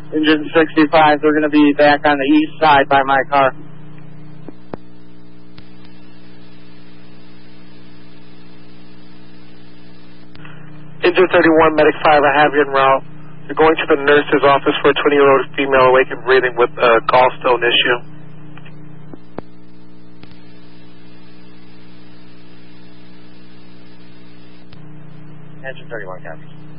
Engine 65, they're going to be back on the east side by my car. Engine 31, Medic 5, I have you en route. You're going to the nurse's office for a 20-year-old female awake and breathing with a gallstone issue. Engine 31, copy.